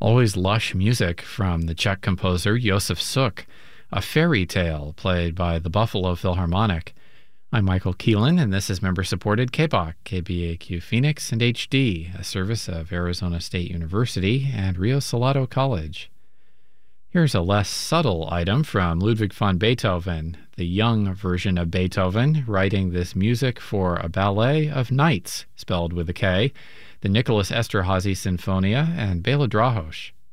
Always lush music from the Czech composer Josef Suk, a fairy tale played by the Buffalo Philharmonic. I'm Michael Keelan, and this is member-supported KBOC, KBAQ Phoenix and HD, a service of Arizona State University and Rio Salado College. Here's a less subtle item from Ludwig van Beethoven, the young version of Beethoven, writing this music for a ballet of knights, spelled with a K, the Nicholas Esterházy Sinfonia and Béla Drahos.